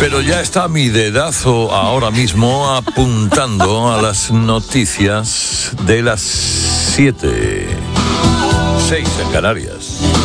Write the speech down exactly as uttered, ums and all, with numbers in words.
Pero ya está mi dedazo ahora mismo apuntando a las noticias de las siete, seis en Canarias.